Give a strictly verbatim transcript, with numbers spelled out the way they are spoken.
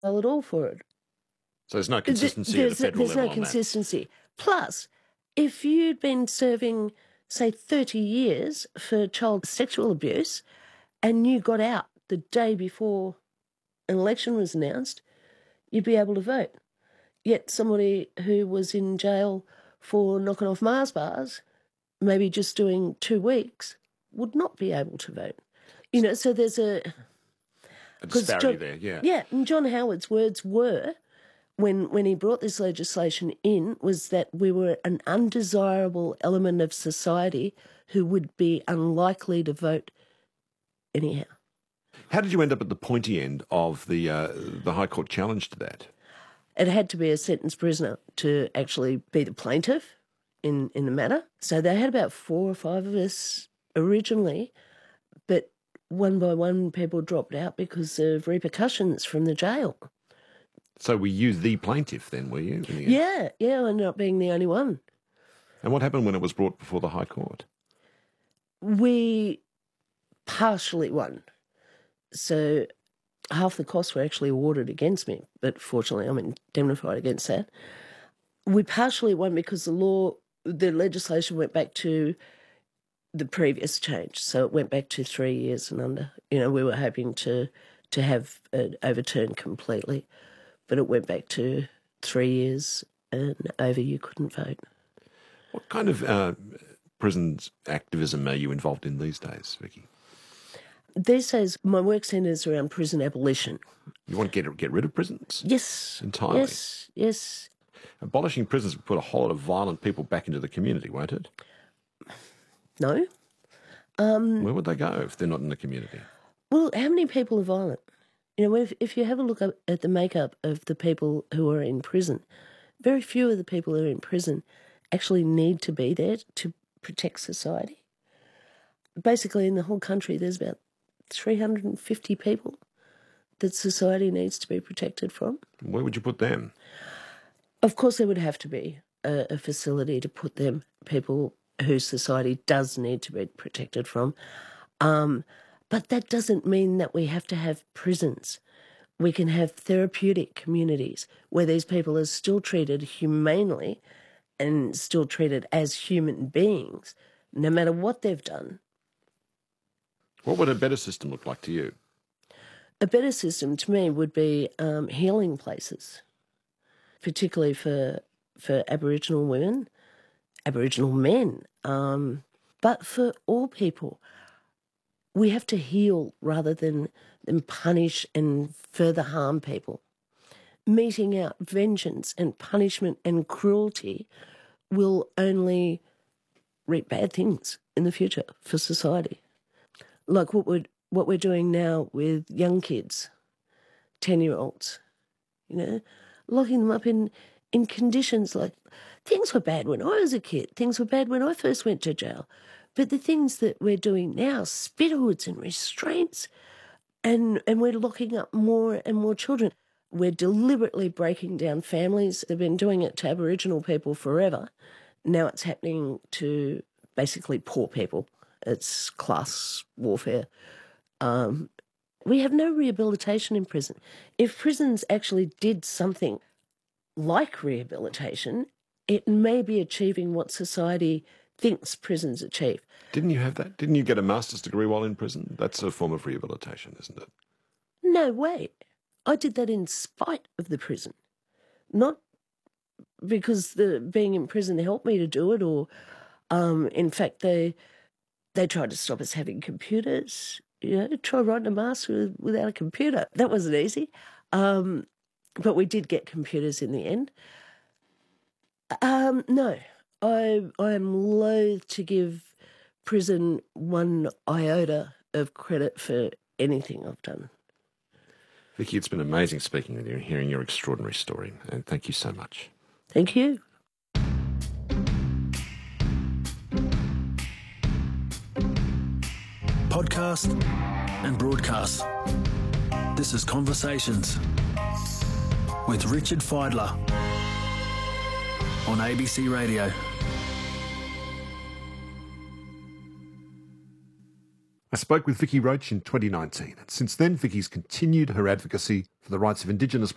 at all for it. So there's no consistency there's, at the federal there's level no on consistency. Plus, if you'd been serving, say, thirty years for child sexual abuse and you got out the day before an election was announced, you'd be able to vote. Yet somebody who was in jail for knocking off Mars bars, maybe just doing two weeks, would not be able to vote. You know, so there's a... A disparity John, there, yeah. Yeah, and John Howard's words were, when, when he brought this legislation in, was that we were an undesirable element of society who would be unlikely to vote anyhow. How did you end up at the pointy end of the uh, the High Court challenge to that? It had to be a sentenced prisoner to actually be the plaintiff in, in the matter. So they had about four or five of us originally, but one by one people dropped out because of repercussions from the jail. So were you the plaintiff then, were you? In the end? Yeah, yeah, I ended up being the only one. And what happened when it was brought before the High Court? We partially won. So half the costs were actually awarded against me, but fortunately I'm indemnified against that. We partially won because the law, the legislation went back to the previous change. So it went back to three years and under. You know, we were hoping to, to have it overturned completely, but it went back to three years and over you couldn't vote. What kind of uh, prisons activism are you involved in these days, Vicky? These days, my work centres around prison abolition. You want to get get rid of prisons? Yes. Entirely? Yes, yes. Abolishing prisons would put a whole lot of violent people back into the community, won't it? No. Um, Where would they go if they're not in the community? Well, how many people are violent? You know, if, if you have a look at the makeup of the people who are in prison, very few of the people who are in prison actually need to be there to protect society. Basically, in the whole country, there's about three hundred fifty people that society needs to be protected from. Where would you put them? Of course, there would have to be a, a facility to put them, people who society does need to be protected from. Um, but that doesn't mean that we have to have prisons. We can have therapeutic communities where these people are still treated humanely and still treated as human beings, no matter what they've done. What would a better system look like to you? A better system to me would be um, healing places, particularly for for Aboriginal women, Aboriginal men, um, but for all people. We have to heal rather than, than punish and further harm people. Meting out vengeance and punishment and cruelty will only reap bad things in the future for society. Like what we're, what we're doing now with young kids, ten-year-olds, you know, locking them up in, in conditions like, things were bad when I was a kid, things were bad when I first went to jail. But the things that we're doing now, spit-hoods and restraints, and, and we're locking up more and more children. We're deliberately breaking down families. They've been doing it to Aboriginal people forever. Now it's happening to basically poor people. It's class warfare. Um, we have no rehabilitation in prison. If prisons actually did something like rehabilitation, it may be achieving what society thinks prisons achieve. Didn't you have that? Didn't you get a master's degree while in prison? That's a form of rehabilitation, isn't it? No way. I did that in spite of the prison. Not because the being in prison helped me to do it, or um, in fact they they tried to stop us having computers. You know, try writing a master without a computer. That wasn't easy. Um, but we did get computers in the end. Um, no, I I am loath to give prison one iota of credit for anything I've done. Vicky, it's been amazing speaking with you and hearing your extraordinary story, and thank you so much. Thank you. Podcast and broadcast. This is Conversations with Richard Fidler on A B C Radio. I spoke with Vicky Roach in twenty nineteen, and since then Vicky's continued her advocacy for the rights of Indigenous